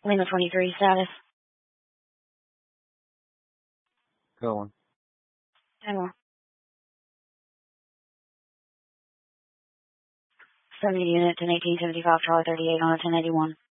Lima 23 status. Going. 10 more. 70 units in 1875, Charlie 38 on 1081.